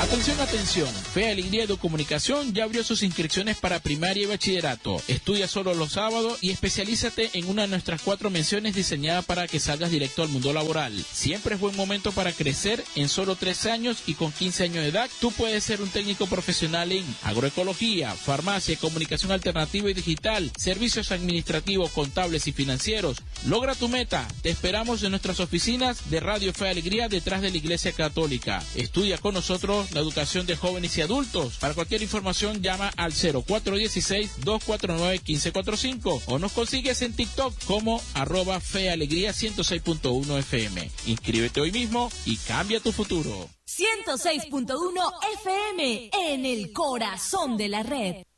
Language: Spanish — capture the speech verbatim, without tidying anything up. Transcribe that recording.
Atención, atención. Fe, Alegría de Comunicación ya abrió sus inscripciones para primaria y bachillerato. Estudia solo los sábados y especialízate en una de nuestras cuatro menciones diseñadas para que salgas directo al mundo laboral. Siempre es buen momento para crecer. En solo trece años y con quince años de edad, tú puedes ser un técnico profesional en agroecología, farmacia, comunicación alternativa y digital, servicios administrativos, contables y financieros. Logra tu meta. Te esperamos en nuestras oficinas de Radio Fe Alegría detrás de la Iglesia Católica. Estudia con nosotros la educación de jóvenes y adultos. Para cualquier información llama al cero cuatro uno seis, dos cuatro nueve, uno cinco cuatro cinco o nos consigues en TikTok como arroba Fe Alegría ciento seis punto uno F M. Inscríbete hoy mismo y cambia tu futuro. ciento seis punto uno F M en el corazón de la red.